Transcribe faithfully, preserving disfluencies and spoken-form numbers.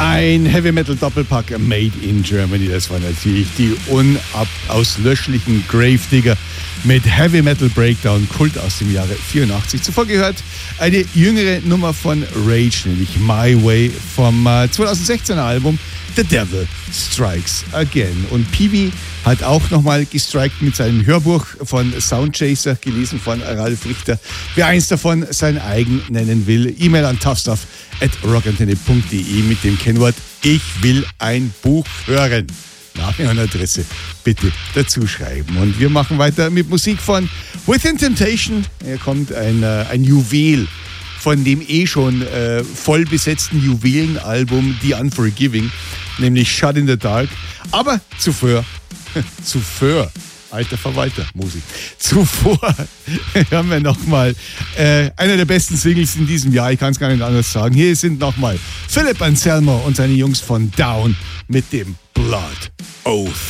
Ein Heavy Metal Doppelpack Made in Germany. Das war natürlich die unauslöschlichen Gravedigger mit Heavy Metal Breakdown, Kult aus dem Jahre vierundachtzig. Zuvor gehört eine jüngere Nummer von Rage, nämlich My Way vom äh, zweitausendsechzehner Album The Devil Strikes Again. Und Peewee hat auch nochmal gestrikt mit seinem Hörbuch von Soundchaser, gelesen von Ralf Richter. Wer eins davon sein eigen nennen will, E-Mail an toughstuff at rockantenne punkt de mit dem Kennwort Ich will ein Buch hören. Name und Adresse bitte dazu schreiben. Und wir machen weiter mit Musik von Within Temptation. Hier kommt ein, äh, ein Juwel von dem eh schon äh, voll besetzten Juwelenalbum The Unforgiving, nämlich Shut in the Dark. Aber zuvor, zuvor, alter Verwalter, Musik. Zuvor haben wir nochmal äh, einer der besten Singles in diesem Jahr, ich kann es gar nicht anders sagen. Hier sind nochmal Philip Anselmo und seine Jungs von Down mit dem Blood Oath.